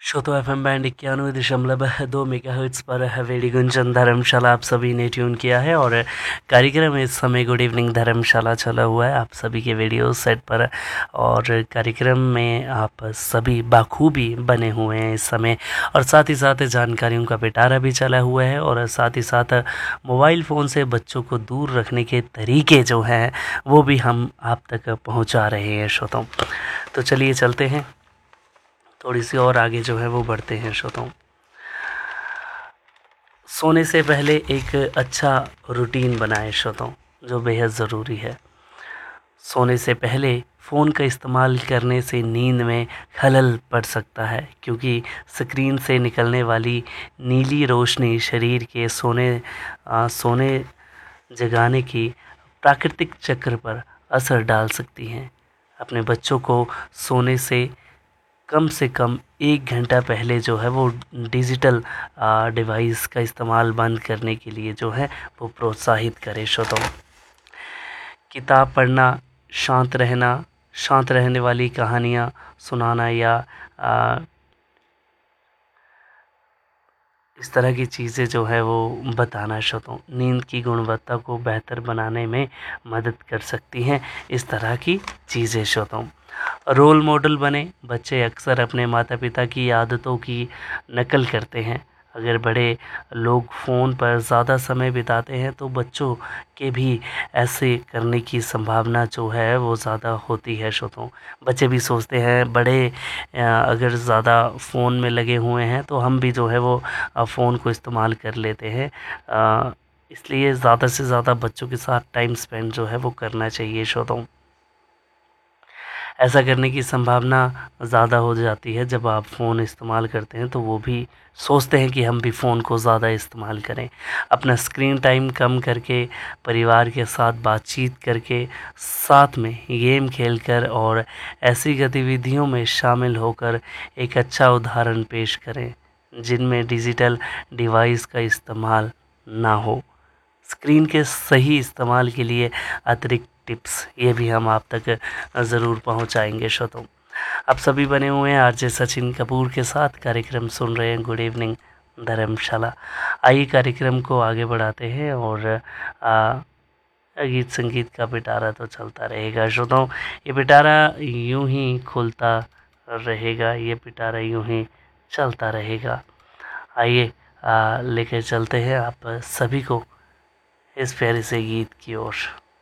श्रोतो FM band 91.2 megahertz पर वेडी गुंजन धर्मशाला आप सभी ने ट्यून किया है और कार्यक्रम इस समय गुड इवनिंग धर्मशाला चला हुआ है आप सभी के रेडियो सेट पर। और कार्यक्रम में आप सभी बाखूबी बने हुए हैं इस समय, और साथ ही साथ जानकारियों का पिटारा भी चला हुआ है, और साथ ही साथ मोबाइल फ़ोन से बच्चों को दूर रखने के तरीके जो हैं वो भी हम आप तक पहुंचा रहे हैं श्रोताओं। तो चलिए चलते हैं, थोड़ी सी और आगे जो है वो बढ़ते हैं श्रोताओं। सोने से पहले एक अच्छा रूटीन बनाएं श्रोताओं, जो बेहद ज़रूरी है। सोने से पहले फ़ोन का इस्तेमाल करने से नींद में खलल पड़ सकता है, क्योंकि स्क्रीन से निकलने वाली नीली रोशनी शरीर के सोने जगाने की प्राकृतिक चक्र पर असर डाल सकती हैं। अपने बच्चों को सोने से कम 1 घंटा पहले जो है वो डिजिटल डिवाइस का इस्तेमाल बंद करने के लिए जो है वो प्रोत्साहित करें श्रोताओं। किताब पढ़ना, शांत रहने वाली कहानियाँ सुनाना या इस तरह की चीज़ें जो है वो बताना श्रोताओं नींद की गुणवत्ता को बेहतर बनाने में मदद कर सकती हैं। इस तरह की चीज़ें श्रोताओं। रोल मॉडल बने, बच्चे अक्सर अपने माता पिता की आदतों की नकल करते हैं। अगर बड़े लोग फ़ोन पर ज़्यादा समय बिताते हैं तो बच्चों के भी ऐसे करने की संभावना जो है वो ज़्यादा होती है श्रोताओं। बच्चे भी सोचते हैं बड़े अगर ज़्यादा फ़ोन में लगे हुए हैं तो हम भी जो है वो फ़ोन को इस्तेमाल कर लेते हैं। इसलिए ज़्यादा से ज़्यादा बच्चों के साथ टाइम स्पेंड जो है वो करना चाहिए श्रोताओं। ऐसा करने की संभावना ज़्यादा हो जाती है जब आप फ़ोन इस्तेमाल करते हैं, तो वो भी सोचते हैं कि हम भी फ़ोन को ज़्यादा इस्तेमाल करें। अपना स्क्रीन टाइम कम करके, परिवार के साथ बातचीत करके, साथ में गेम खेलकर और ऐसी गतिविधियों में शामिल होकर एक अच्छा उदाहरण पेश करें जिनमें डिजिटल डिवाइस का इस्तेमाल ना हो। स्क्रीन के सही इस्तेमाल के लिए अतिरिक्त टिप्स ये भी हम आप तक ज़रूर पहुंचाएंगे श्रोताओं। आप सभी बने हुए हैं आरजे सचिन कपूर के साथ, कार्यक्रम सुन रहे हैं गुड इवनिंग धर्मशाला। आइए कार्यक्रम को आगे बढ़ाते हैं और गीत संगीत का पिटारा तो चलता रहेगा श्रोताओं। ये पिटारा यूं ही खुलता रहेगा, ये पिटारा यूं ही चलता रहेगा। आइए लेकर चलते हैं आप सभी को इस प्यारे से गीत की ओर।